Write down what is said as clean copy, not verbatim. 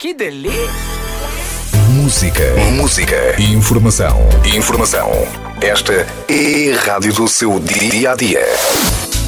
Que delícia! Música. Informação. Esta é a rádio do seu dia a dia.